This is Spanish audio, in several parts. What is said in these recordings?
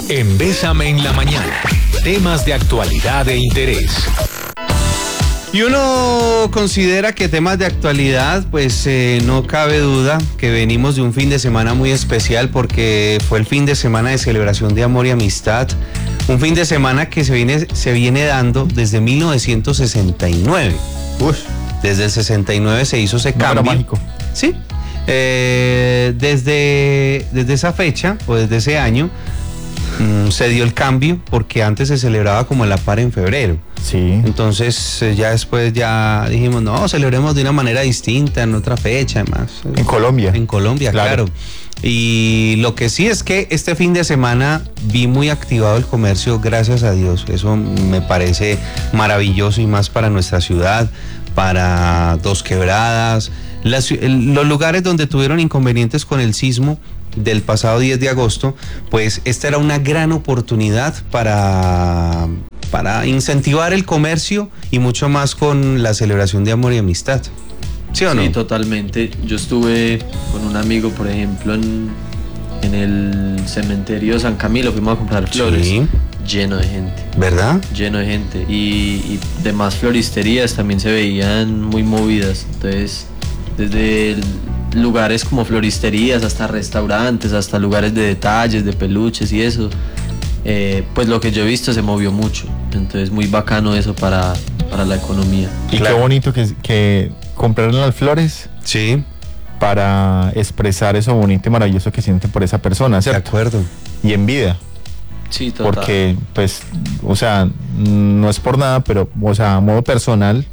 En Bésame en la Mañana, temas de actualidad e interés. Y uno considera que temas de actualidad, pues no cabe duda que venimos de un fin de semana muy especial porque fue el fin de semana de celebración de amor y amistad. Un fin de semana que se viene dando desde 1969. Desde el 69 se hizo ese cambio. Mágico. Sí. Desde esa fecha o desde ese año se dio el cambio porque antes se celebraba como la par en febrero. Sí. Entonces ya después ya dijimos, no, celebremos de una manera distinta, en otra fecha, además. En Colombia. En Colombia, claro. Y lo que sí es que este fin de semana vi muy activado el comercio, gracias a Dios. Eso me parece maravilloso y más para nuestra ciudad, para Dos Quebradas, los lugares donde tuvieron inconvenientes con el sismo del pasado 10 de agosto, pues esta era una gran oportunidad para incentivar el comercio y mucho más con la celebración de amor y amistad. ¿Sí o no? Sí, totalmente. Yo estuve con un amigo, por ejemplo, en el cementerio de San Camilo, fuimos a comprar flores. Sí. Lleno de gente. ¿Verdad? Lleno de gente. Y demás floristerías también se veían muy movidas. Entonces, desde lugares como floristerías hasta restaurantes, hasta lugares de detalles, de peluches y eso, pues lo que yo he visto se movió mucho. Entonces muy bacano eso para la economía. Y claro, qué bonito que compraron las flores. Sí. Para expresar eso bonito y maravilloso que sienten por esa persona, ¿cierto? De acuerdo. Y en vida. Sí, total. Porque, pues, o sea, no es por nada, pero, o sea, a modo personal,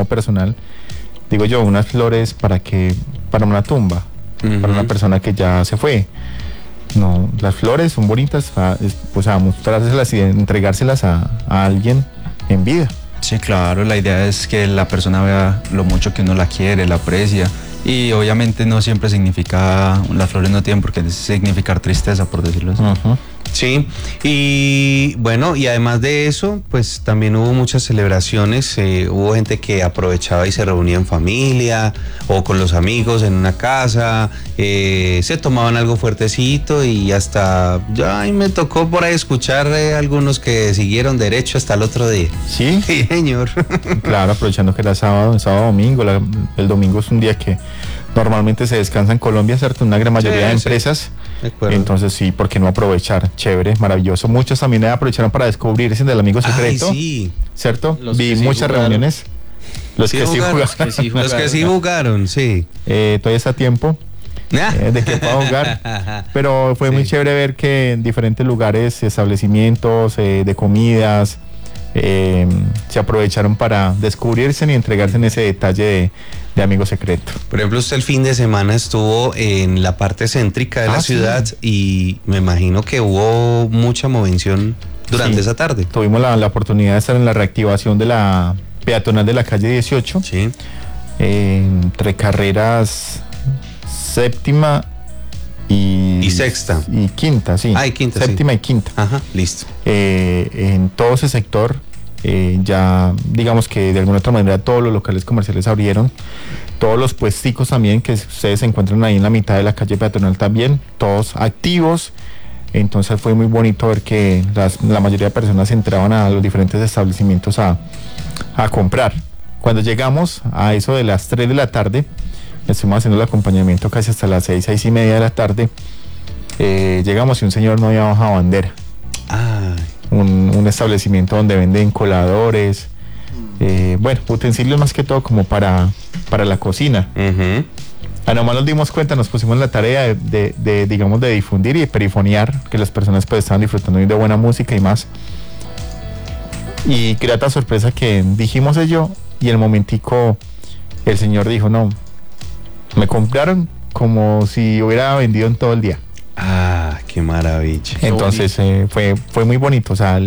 digo yo, unas flores para una tumba, para una persona que ya se fue. No, las flores son bonitas, pues a mostrárselas y entregárselas a alguien en vida. Sí, claro, la idea es que la persona vea lo mucho que uno la quiere, la aprecia. Y obviamente no siempre significa, las flores no tienen por qué significar tristeza, por decirlo así. Uh-huh. Sí, y bueno, y además de eso, pues también hubo muchas celebraciones, hubo gente que aprovechaba y se reunía en familia o con los amigos en una casa, se tomaban algo fuertecito y hasta, ya me tocó por ahí escuchar algunos que siguieron derecho hasta el otro día. Sí, Sí, señor. claro, aprovechando que era sábado, domingo, el domingo es un día que normalmente se descansa en Colombia, ¿cierto? Una gran mayoría de empresas. De acuerdo. Entonces sí, ¿por qué no aprovechar? Chévere, maravilloso. Muchos también aprovecharon para descubrir ese del amigo secreto. Ay, sí. ¿Cierto? Los Vi que sí muchas jugaron. reuniones. Los que sí jugaron. Los que sí jugaron, sí. Todavía está a tiempo de que pueda jugar. Pero fue muy chévere ver que en diferentes lugares, establecimientos de comidas, se aprovecharon para descubrirse y entregarse en ese detalle de amigo secreto. Por ejemplo, usted el fin de semana estuvo en la parte céntrica de la ciudad y me imagino que hubo mucha movención durante esa tarde. Tuvimos la oportunidad de estar en la reactivación de la peatonal de la calle 18, Sí. entre carreras séptima y sexta. y quinta, sí. Y quinta, séptima sí. y quinta. Ajá, listo. En todo ese sector, ya digamos que de alguna otra manera todos los locales comerciales abrieron, todos los puesticos también que ustedes se encuentran ahí en la mitad de la calle peatonal también, todos activos. Entonces fue muy bonito ver que la mayoría de personas entraban a los diferentes establecimientos a comprar. Cuando llegamos a eso de las 3 de la tarde, estuvimos haciendo el acompañamiento casi hasta las 6:30 de la tarde, llegamos y un señor no había bajado bandera. Un establecimiento donde venden coladores, bueno, utensilios más que todo como para la cocina. Nomás nos dimos cuenta, nos pusimos en la tarea digamos, de difundir y de perifonear, que las personas pues estaban disfrutando de buena música y más. Y grata sorpresa que dijimos ello y el momentico el señor dijo, no, me compraron como si hubiera vendido en todo el día. Qué maravilla. Entonces fue muy bonito, o sea,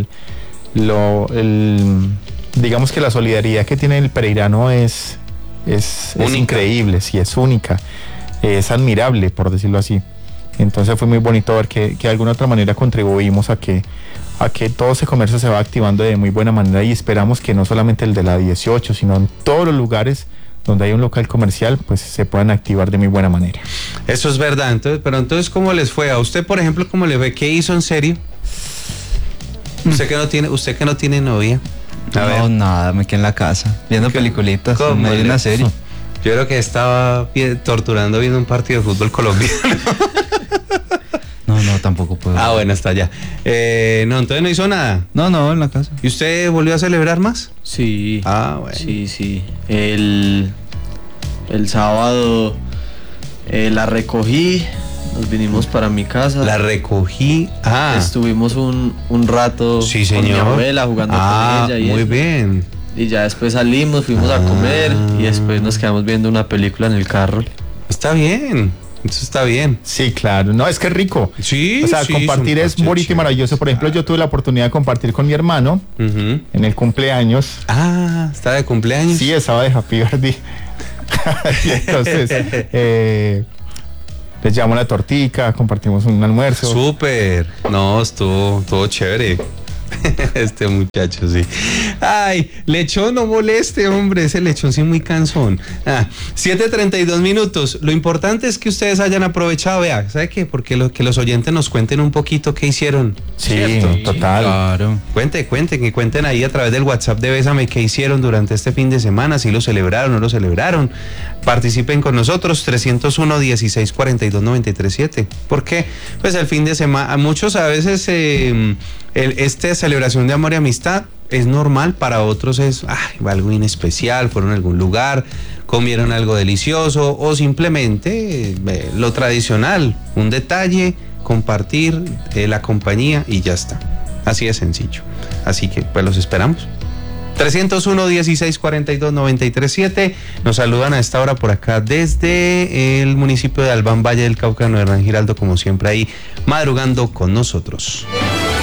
digamos que la solidaridad que tiene el pereirano es increíble, sí, es única, es admirable, por decirlo así. Entonces fue muy bonito ver que de alguna otra manera contribuimos a que todo ese comercio se va activando de muy buena manera y esperamos que no solamente el de la 18, sino en todos los lugares donde hay un local comercial, pues se puedan activar de muy buena manera. Eso es verdad. Entonces, pero entonces, ¿cómo les fue? A usted, por ejemplo, ¿cómo le fue? ¿Qué hizo en serio? Usted que no tiene novia. A No, ver. nada, me quedé en la casa, viendo peliculitas, ¿Cómo me vi le- una serie. Yo creo que estaba torturando viendo un partido de fútbol colombiano. No, tampoco puedo. Ah, bueno, está ya. No, entonces no hizo nada. No, en la casa. ¿Y usted volvió a celebrar más? Sí. Ah, bueno. Sí. El sábado la recogí, nos vinimos para mi casa. La recogí. Ah, Estuvimos un rato sí, con mi señor. abuela jugando con ella y muy eso. bien. Y ya después salimos, fuimos a comer y después nos quedamos viendo una película en el carro. Está bien. Eso está bien. Sí, claro. No, es que es rico. Sí, O sea, sí, compartir son es bonito y chéveres. maravilloso. Por ejemplo, yo tuve la oportunidad de compartir con mi hermano Ujú. en el cumpleaños. Ah, está de cumpleaños. Sí, estaba de Happy Birthday. Y entonces, les llevamos la tortica, compartimos un almuerzo. Súper. No, estuvo chévere. Este muchacho, sí. Ay, lechón, no moleste, hombre. Ese lechón sí muy cansón. 7:32 minutos. Lo importante es que ustedes hayan aprovechado. Vea, ¿sabe qué? Porque que los oyentes nos cuenten un poquito qué hicieron. Sí, ¿cierto? total. Claro. Cuenten ahí a través del WhatsApp de Bésame qué hicieron durante este fin de semana, si lo celebraron o no lo celebraron. Participen con nosotros, 301-1642-937. ¿Por qué? Pues el fin de semana, muchos a veces esta celebración de amor y amistad es normal, para otros es algo inespecial, fueron a algún lugar, comieron algo delicioso o simplemente lo tradicional, un detalle, compartir la compañía y ya está. Así de sencillo. Así que pues los esperamos. 301-1642-937. Nos saludan a esta hora por acá desde el municipio de Albán, Valle del Cauca, Hernán Giraldo, como siempre ahí madrugando con nosotros.